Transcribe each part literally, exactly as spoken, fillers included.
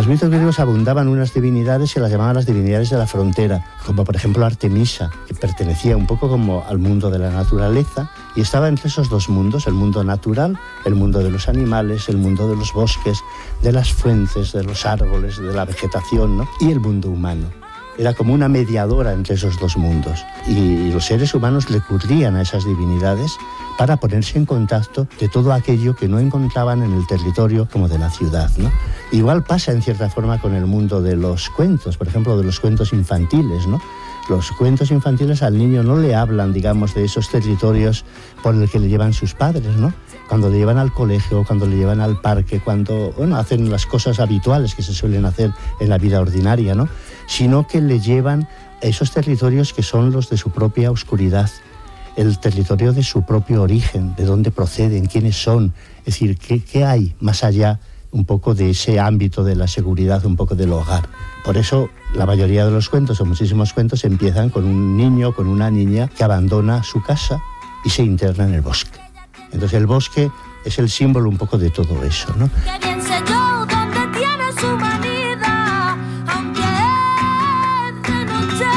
los mitos griegos abundaban unas divinidades que las llamaban las divinidades de la frontera, como por ejemplo Artemisa, que pertenecía un poco como al mundo de la naturaleza y estaba entre esos dos mundos, el mundo natural, el mundo de los animales, el mundo de los bosques, de las fuentes, de los árboles, de la vegetación, ¿no? Y el mundo humano. Era como una mediadora entre esos dos mundos. Y los seres humanos recurrían a esas divinidades para ponerse en contacto de todo aquello que no encontraban en el territorio como de la ciudad, ¿no? Igual pasa en cierta forma con el mundo de los cuentos, por ejemplo, de los cuentos infantiles, ¿no? Los cuentos infantiles al niño no le hablan, digamos, de esos territorios por el que le llevan sus padres, ¿no? Cuando le llevan al colegio, cuando le llevan al parque, cuando, bueno, hacen las cosas habituales que se suelen hacer en la vida ordinaria, ¿no? Sino que le llevan a esos territorios que son los de su propia oscuridad, el territorio de su propio origen, de dónde proceden, quiénes son, es decir, qué, qué hay más allá un poco de ese ámbito de la seguridad, un poco del hogar. Por eso la mayoría de los cuentos, o muchísimos cuentos, empiezan con un niño, con una niña que abandona su casa y se interna en el bosque. Entonces el bosque es el símbolo un poco de todo eso, ¿no? Qué bien sé yo dónde tiene su manida, aunque es de noche.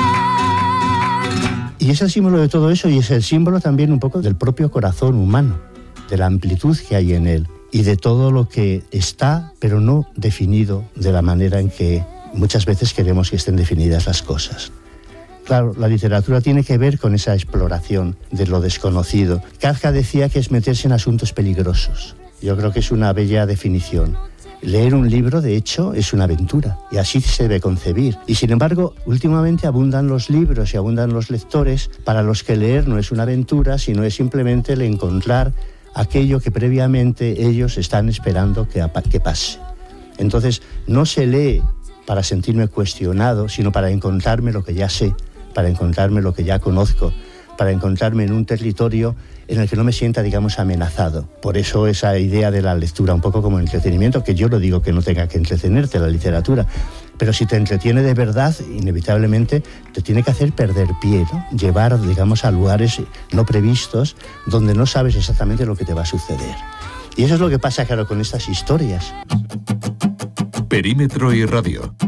Y es el símbolo de todo eso y es el símbolo también un poco del propio corazón humano, de la amplitud que hay en él y de todo lo que está, pero no definido de la manera en que muchas veces queremos que estén definidas las cosas. Claro, la literatura tiene que ver con esa exploración de lo desconocido. Kafka decía que es meterse en asuntos peligrosos. Yo creo que es una bella definición. Leer un libro, de hecho, es una aventura, y así se debe concebir. Y sin embargo, últimamente abundan los libros y abundan los lectores para los que leer no es una aventura, sino es simplemente el encontrar aquello que previamente ellos están esperando que, que pase. Entonces, no se lee para sentirme cuestionado, sino para encontrarme lo que ya sé, para encontrarme lo que ya conozco, para encontrarme en un territorio en el que no me sienta, digamos, amenazado. Por eso esa idea de la lectura un poco como entretenimiento, que yo no digo que no tenga que entretenerte la literatura, pero si te entretiene de verdad, inevitablemente te tiene que hacer perder pie, ¿no? Llevar, digamos, a lugares no previstos donde no sabes exactamente lo que te va a suceder. Y eso es lo que pasa, claro, con estas historias. Perímetro y Radio,